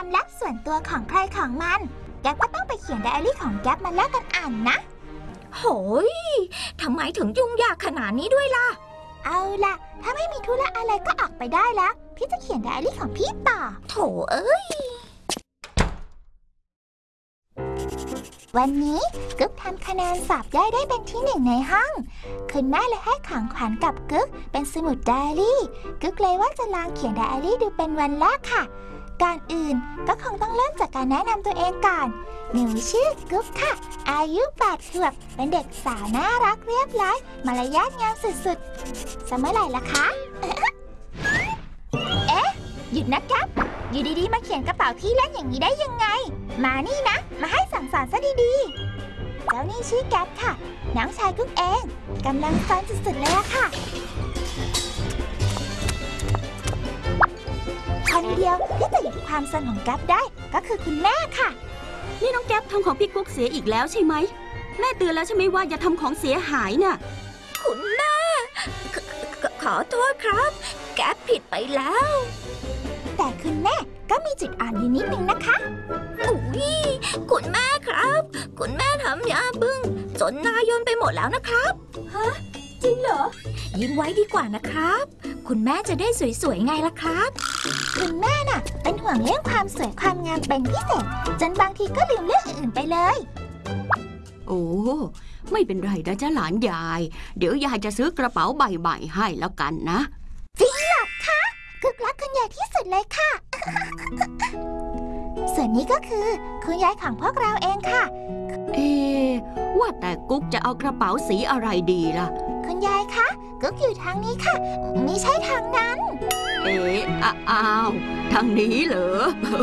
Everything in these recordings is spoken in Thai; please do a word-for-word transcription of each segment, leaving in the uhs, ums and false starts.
ความลับส่วนตัวของใครของมันแก๊ปก็ต้องไปเขียนไดอารี่ของแก๊ปมาแลกกันอ่านนะโหยทำไมถึงยุ่งยากขนาดนี้ด้วยล่ะเอาล่ะถ้าไม่มีธุระอะไรก็ออกไปได้แล้วพี่จะเขียนไดอารี่ของพี่ต่อโถเอ้ยวันนี้กึ๊กทำคะแนนสอบได้ได้เป็นที่หนึ่งในห้องคุณแม่เลยให้ของขวัญกับกึ๊กเป็นสมุดไดอารี่กึ๊กเลยว่าจะลองเขียนไดอารี่ดูเป็นวันแรกค่ะก่อนอื่นก็คงต้องเริ่มจากการแนะนำตัวเองก่อนหนูชื่อกึ๊กค่ะอายุแปดขวบเป็นเด็กสาวน่ารักเรียบร้อยมารยาทงามสุดๆจะเมื่อไหร่ล่ะคะ เอ๊ะหยุดนะกับอยู่ดีๆมาเขียนกระเป๋าพี่เล่นอย่างนี้ได้ยังไงมานี่นะมาให้สั่งสอนซะดีๆเจ้านี่ชื่อแก๊ปค่ะน้องชายกึ๊กเองกำลังฟันสุดๆเลยอะค่ะคนเดียวที่จะหยุดความสนของแก๊ปได้ก็คือคุณแม่ค่ะนี่น้องแก๊ปทำของพี่กุ๊กเสียอีกแล้วใช่ไหมแม่เตือนแล้วใช่ไหมว่าอย่าทำของเสียหายน่ะคุณแม่ขอโทษครับแก๊ปผิดไปแล้วแต่คุณแม่ก็มีจุดอ่อนอยู่นิดนึงนะคะอุ๊ยคุณแม่ครับคุณแม่ทำยาบึ้งจนหน้าย่นไปหมดแล้วนะครับฮะจริงเหรอยิ้มไว้ดีกว่านะครับคุณแม่จะได้สวยๆไงล่ะครับคุณแม่น่ะเป็นห่วงเรื่องความสวยความงามเป็นพิเศษจนบางทีก็ลืมเรื่องอื่นไปเลยโอ้ไม่เป็นไรนะจ๊ะหลานยายเดี๋ยวยายจะซื้อกระเป๋าใบใหม่ให้แล้วกันนะจริงเหรอคะกึ๊กรักคุณยายที่สุดเลยค่ะ ส่วนนี้ก็คือคุณยายของพวกเราเองค่ะเอ๊ว่าแต่กุ๊กจะเอากระเป๋าสีอะไรดีล่ะคุณยายคะกึ๊กอยู่ทางนี้ค่ะไม่ใช่ทางนั้นเอ๊ะอ้าวทางนี้เหรอ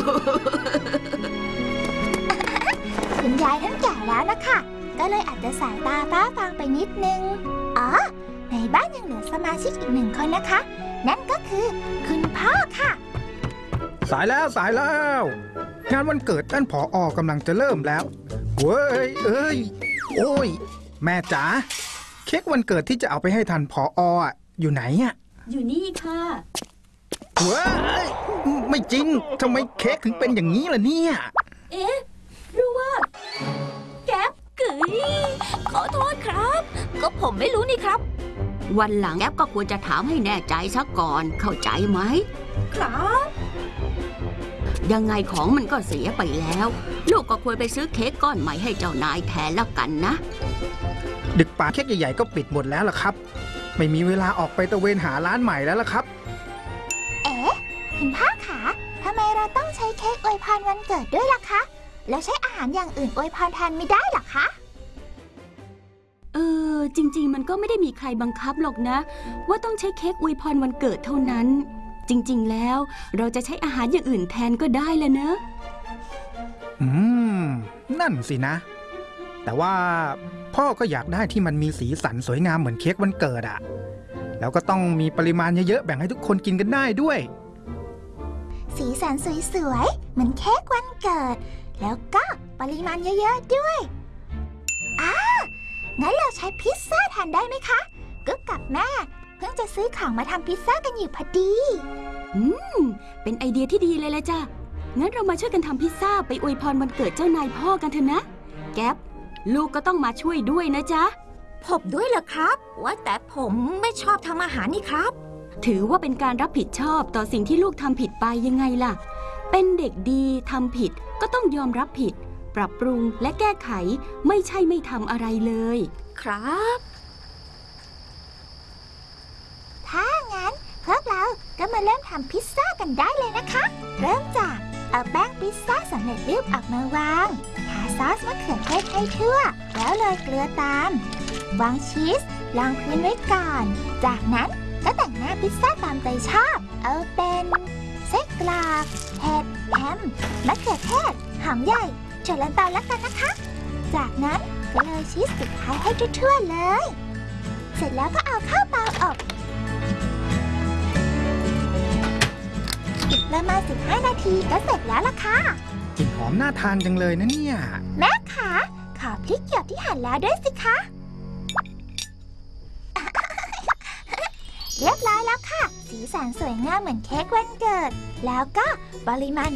คุณยายท่านแก่แล้วนะคะก็เลยอาจจะสายตาฟ้าฟางไปนิดนึงอ๋อในบ้านยังเหลือสมาชิกอีกหนึ่งคนนะคะนั่นก็คือคุณพ่อค่ะสายแล้วสายแล้วงานวันเกิดท่านผอ.กำลังจะเริ่มแล้วเว้ยเอ้ยโอ้ยแม่จ๋าเค้กวันเกิดที่จะเอาไปให้ท่านผอ.อ่ะอยู่ไหนอ่ะอยู่นี่ค่ะเว้ยไม่จริงทำไมเค้กถึงเป็นอย่างนี้ล่ะเนี่ยเอ๊ะหรือว่าแก๊ปกึ๋ยขอโทษครับก็ผมไม่รู้นี่ครับวันหลังแก๊ปก็ควรจะถามให้แน่ใจซะก่อนเข้าใจไหมครับยังไงของมันก็เสียไปแล้วลูกก็ควรไปซื้อเค้กก้อนใหม่ให้เจ้านายแทนแล้วกันนะดึกป่าเค้กใหญ่ๆก็ปิดหมดแล้วล่ะครับไม่มีเวลาออกไปตะเวนหาร้านใหม่แล้วล่ะครับเอ๊ะคุณพ่อคะทำไมเราต้องใช้เค้กอวยพรวันเกิดด้วยล่ะคะแล้วใช้อาหารอย่างอื่นอวยพรแทนไม่ได้หรอคะเออจริงๆมันก็ไม่ได้มีใครบังคับหรอกนะว่าต้องใช้เค้กอวยพรวันเกิดเท่านั้นจริงๆแล้วเราจะใช้อาหารอย่างอื่นแทนก็ได้แล้วเนอะอืมนั่นสินะแต่ว่าพ่อก็อยากได้ที่มันมีสีสันสวยงามเหมือนเค้กวันเกิดอะแล้วก็ต้องมีปริมาณเยอะๆแบ่งให้ทุกคนกินกันได้ด้วยสีสันสวยๆเหมือนเค้กวันเกิดแล้วก็ปริมาณเยอะๆด้วยอ้างั้นเราใช้พิซซ่าแทนได้ไหมคะกึ๊กกับแม่เพิ่งจะซื้อของมาทำพิซซ่ากันอยู่พอดีอืมเป็นไอเดียที่ดีเลยละจ้ะงั้นเรามาช่วยกันทำพิซซ่าไปอวยพรวันเกิดเจ้านายพ่อกันเถอะนะแก๊ปลูกก็ต้องมาช่วยด้วยนะจ๊ะผมด้วยเหรอครับว่าแต่ผมไม่ชอบทำอาหารนี่ครับถือว่าเป็นการรับผิดชอบต่อสิ่งที่ลูกทำผิดไปยังไงล่ะเป็นเด็กดีทำผิดก็ต้องยอมรับผิดปรับปรุงและแก้ไขไม่ใช่ไม่ทำอะไรเลยครับถ้างั้นพวกเราก็มาเริ่มทำพิซซ่ากันได้เลยนะคะเริ่มจากเอาแป้งพิซซ่าสำเร็จรูปออกมาวางทาซอสมะเขือเทศให้ทั่วแล้วโรยเกลือตามวางชีสรองพื้นไว้ก่อนจากนั้นก็แต่งหน้าพิซซ่าตามใจชอบเอาเป็นไส้กรอกเห็ดแฮมมะเขือเทศหอมใหญ่ถั่วลันเตาแล้วกันนะคะจากนั้นก็โรยชีสสุดท้ายให้ทั่วๆเลยเสร็จแล้วก็เอาเข้าเตาอบอีกประมาณสิบห้านาทีก็เสร็จแล้วล่ะค่ะกลิ่นหอมน่าทานจังเลยนะเนี่ยแม่คะขอพริกหยวกที่หั่นแล้วด้วยสิคะเรียบร้อยแล้วค่ะสีสันสวยงามเหมือนเค้กวันเกิดแล้วก็ปริมาณ